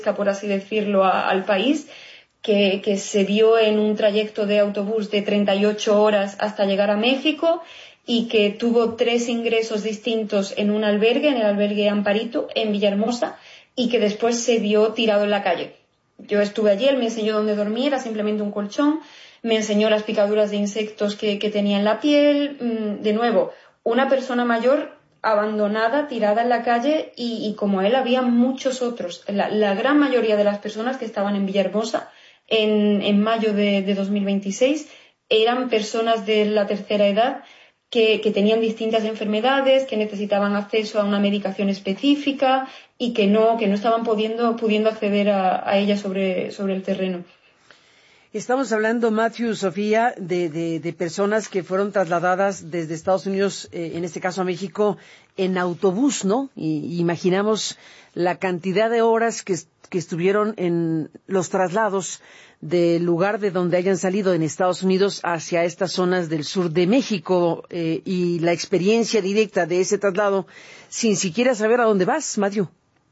por así decirlo, al país, que se vio en un trayecto de autobús de 38 horas hasta llegar a México y que tuvo 3 ingresos distintos en un albergue, en el albergue Amparito, en Villahermosa, y que después se vio tirado en la calle. Yo estuve allí, él me enseñó dónde dormir, era simplemente un colchón, me enseñó las picaduras de insectos que tenía en la piel. De nuevo, una persona mayor abandonada, tirada en la calle, y como él había muchos otros. La gran mayoría de las personas que estaban en Villahermosa en mayo de 2026 eran personas de la tercera edad que tenían distintas enfermedades, que necesitaban acceso a una medicación específica y que no estaban pudiendo acceder a ella sobre el terreno. Estamos hablando, Matthew, Sofía, de personas que fueron trasladadas desde Estados Unidos, en este caso a México, en autobús, ¿no? Y imaginamos la cantidad de horas que estuvieron en los traslados del lugar de donde hayan salido en Estados Unidos hacia estas zonas del sur de México, y la experiencia directa de ese traslado sin siquiera saber a dónde vas, Matthew.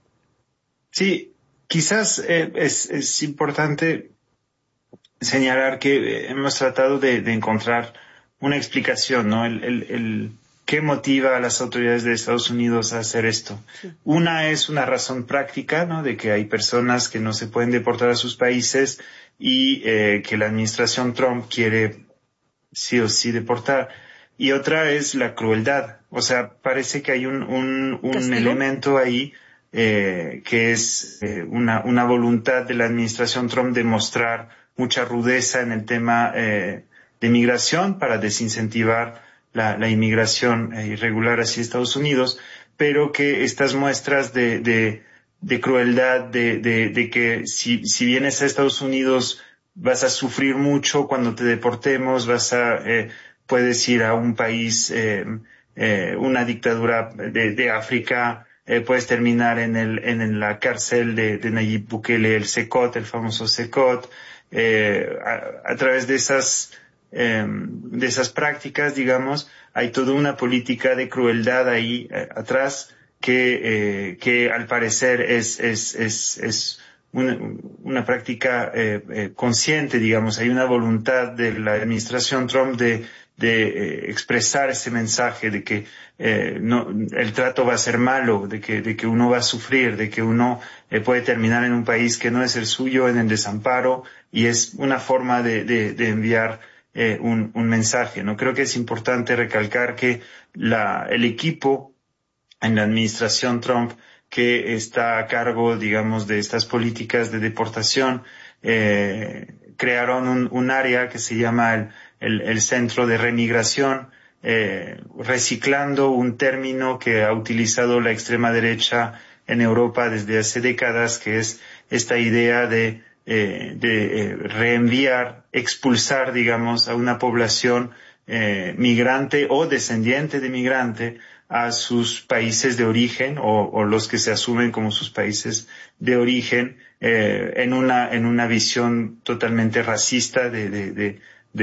Sí, quizás es importante señalar que hemos tratado de encontrar una explicación, ¿no? El qué motiva a las autoridades de Estados Unidos a hacer esto. Sí. Una es una razón práctica, ¿no? De que hay personas que no se pueden deportar a sus países y que la administración Trump quiere sí o sí deportar. Y otra es la crueldad. O sea, parece que hay un elemento ahí que es una voluntad de la administración Trump de mostrar mucha rudeza en el tema de migración para desincentivar la inmigración irregular hacia Estados Unidos, pero que estas muestras de crueldad, de que si vienes a Estados Unidos vas a sufrir mucho cuando te deportemos, puedes ir a un país, una dictadura de África, puedes terminar en la cárcel de Nayib Bukele, el CECOT, el famoso CECOT. A través de esas prácticas, digamos, hay toda una política de crueldad ahí atrás que al parecer es una práctica consciente, digamos. Hay una voluntad de la administración Trump de expresar ese mensaje de que el trato va a ser malo, de que uno va a sufrir, de que uno puede terminar en un país que no es el suyo, en el desamparo, y es una forma de enviar un mensaje, ¿no? Creo que es importante recalcar que el equipo en la administración Trump que está a cargo, digamos, de estas políticas de deportación, crearon un área que se llama el Centro de Remigración, reciclando un término que ha utilizado la extrema derecha en Europa desde hace décadas, que es esta idea de reenviar, expulsar, digamos, a una población migrante o descendiente de migrante a sus países de origen o los que se asumen como sus países de origen, en una visión totalmente racista de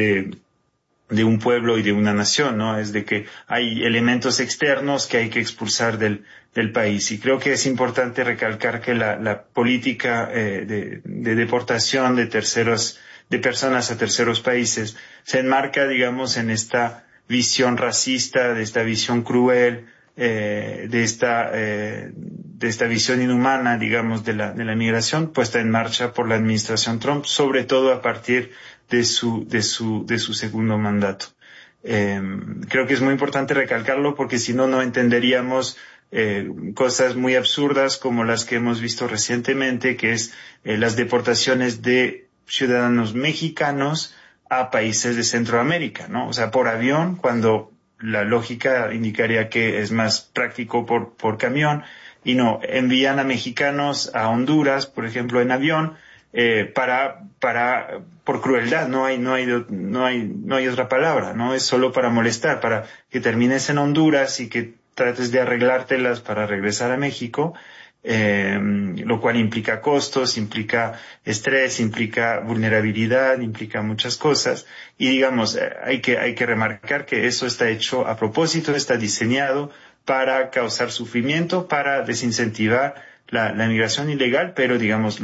un pueblo y de una nación, ¿no? Es de que hay elementos externos que hay que expulsar del país. Y creo que es importante recalcar que la política de deportación de personas a terceros países se enmarca, digamos, en esta visión racista, de esta visión cruel, de esta visión inhumana, digamos, de la migración puesta en marcha por la administración Trump, sobre todo a partir de su segundo mandato. Creo que es muy importante recalcarlo porque si no entenderíamos cosas muy absurdas como las que hemos visto recientemente, que es las deportaciones de ciudadanos mexicanos a países de Centroamérica, ¿no? O sea, por avión, cuando la lógica indicaría que es más práctico por camión, y no, envían a mexicanos a Honduras, por ejemplo, en avión, por crueldad, no hay otra palabra, ¿no? Es solo para molestar, para que termines en Honduras y que trates de arreglártelas para regresar a México, lo cual implica costos, implica estrés, implica vulnerabilidad, implica muchas cosas. Y digamos, hay que remarcar que eso está hecho a propósito, está diseñado para causar sufrimiento, para desincentivar la migración ilegal, pero digamos,